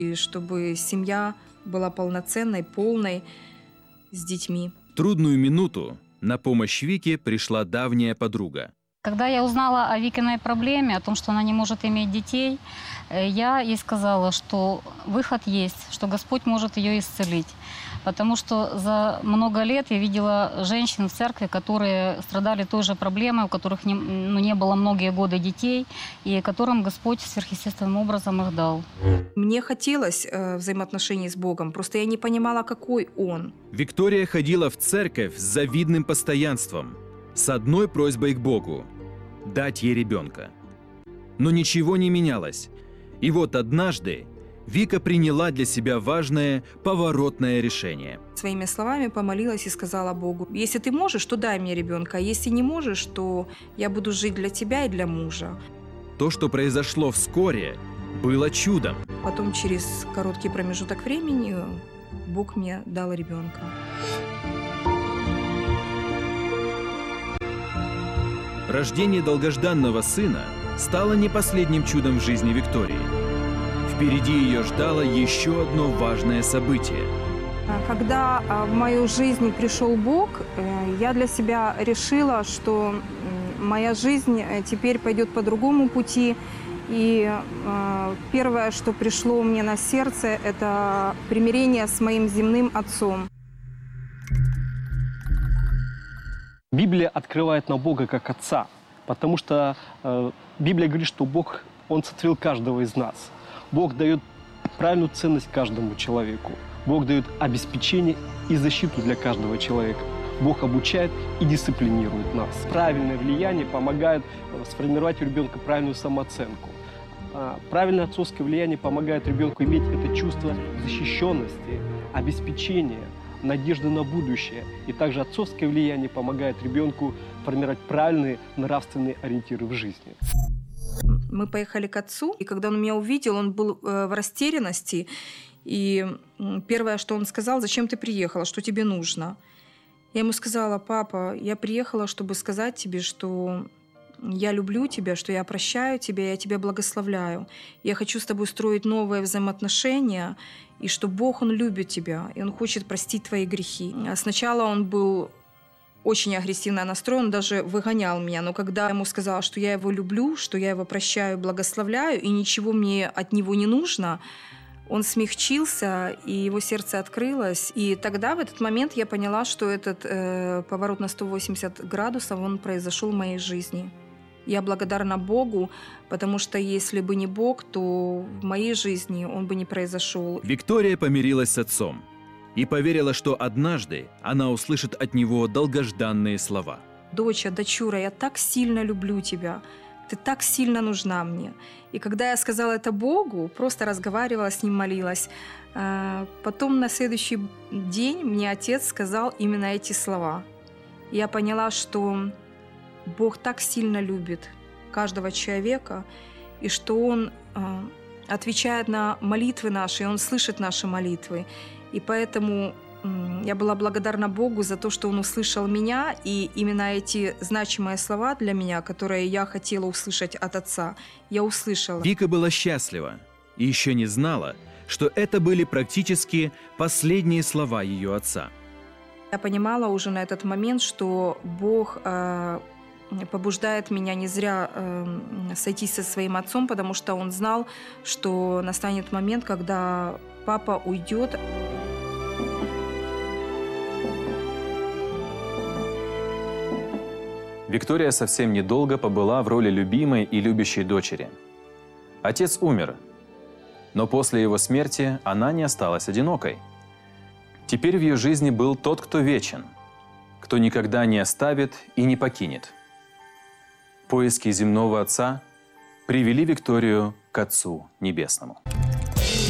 И чтобы семья была полноценной, полной, с детьми. В трудную минуту на помощь Вике пришла давняя подруга. Когда я узнала о Викиной проблеме, о том, что она не может иметь детей, я ей сказала, что выход есть, что Господь может ее исцелить. Потому что за много лет я видела женщин в церкви, которые страдали той же проблемой, у которых не было многие годы детей, и которым Господь сверхъестественным образом их дал. Мне хотелось взаимоотношений с Богом, просто я не понимала, какой Он. Виктория ходила в церковь с завидным постоянством, с одной просьбой к Богу – дать ей ребенка. Но ничего не менялось. И вот однажды Вика приняла для себя важное поворотное решение. Своими словами помолилась и сказала Богу: если ты можешь, то дай мне ребенка, а если не можешь, то я буду жить для тебя и для мужа. То, что произошло вскоре, было чудом. Потом через короткий промежуток времени Бог мне дал ребенка. Рождение долгожданного сына стало не последним чудом в жизни Виктории. Впереди ее ждало еще одно важное событие. Когда в мою жизнь пришел Бог, я для себя решила, что моя жизнь теперь пойдет по другому пути. И первое, что пришло мне на сердце, это примирение с моим земным отцом. Библия открывает нам Бога как Отца, потому что Библия говорит, что Бог, Он сотворил каждого из нас. Бог дает правильную ценность каждому человеку. Бог дает обеспечение и защиту для каждого человека. Бог обучает и дисциплинирует нас. Правильное влияние помогает сформировать у ребенка правильную самооценку. Правильное отцовское влияние помогает ребенку иметь это чувство защищенности, обеспечения, надежды на будущее. И также отцовское влияние помогает ребенку формировать правильные нравственные ориентиры в жизни. Мы поехали к отцу, и когда он меня увидел, он был в растерянности. И первое, что он сказал: зачем ты приехала, что тебе нужно? Я ему сказала: папа, я приехала, чтобы сказать тебе, что я люблю тебя, что я прощаю тебя, я тебя благословляю. Я хочу с тобой строить новые взаимоотношения, и что Бог, Он любит тебя, и Он хочет простить твои грехи. Сначала он был очень агрессивно настроен, даже выгонял меня. Но когда я ему сказала, что я его люблю, что я его прощаю, благословляю, и ничего мне от него не нужно, он смягчился, и его сердце открылось. И тогда, в этот момент, я поняла, что этот поворот на 180 градусов, он произошел в моей жизни. Я благодарна Богу, потому что если бы не Бог, то в моей жизни он бы не произошел. Виктория помирилась с отцом и поверила, что однажды она услышит от него долгожданные слова. Доча, дочура, я так сильно люблю тебя. Ты так сильно нужна мне. И когда я сказала это Богу, просто разговаривала с Ним, молилась. Потом на следующий день мне отец сказал именно эти слова. Я поняла, что Бог так сильно любит каждого человека, и что Он отвечает на молитвы наши, и Он слышит наши молитвы. И поэтому я была благодарна Богу за то, что Он услышал меня, и именно эти значимые слова для меня, которые я хотела услышать от Отца, я услышала. Вика была счастлива и еще не знала, что это были практически последние слова ее отца. Я понимала уже на этот момент, что Бог побуждает меня не зря сойтись со своим отцом, потому что Он знал, что настанет момент, когда папа уйдет. Виктория совсем недолго побыла в роли любимой и любящей дочери. Отец умер, но после его смерти она не осталась одинокой. Теперь в ее жизни был тот, кто вечен, кто никогда не оставит и не покинет. Поиски земного отца привели Викторию к Отцу Небесному.